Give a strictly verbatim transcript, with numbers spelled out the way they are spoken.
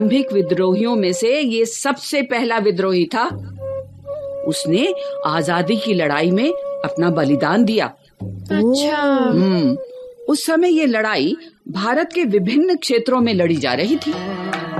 प्रारंभिक विद्रोहियों में से ये सबसे पहला विद्रोही था। उसने आजादी की लड़ाई में अपना बलिदान दिया। अच्छा। हम्म उस समय ये लड़ाई भारत के विभिन्न क्षेत्रों में लड़ी जा रही थी।